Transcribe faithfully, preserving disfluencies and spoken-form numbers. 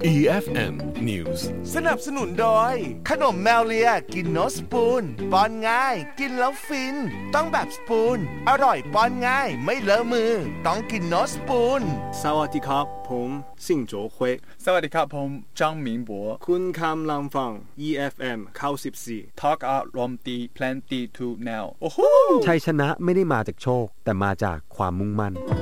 อี เอฟ เอ็ม News สนับสนุนโดยขนมแมวเลียกินโนสปูนป้อนง่ายกินแล้วฟินต้องแบบสปูนอร่อยป้อนง่ายไม่เลอะมือต้องกินโนสปูนสวัสดีครับผมสิงโจฮวยสวัสดีครับผม张明博คุณคำลังฟัง อี เอฟ เอ็ม เก้าสิบสี่ Talk Out Romty Plenty to Now โอ้โหชัยชนะไม่ได้มาจากโชคแต่มาจากความมุ่งมั่น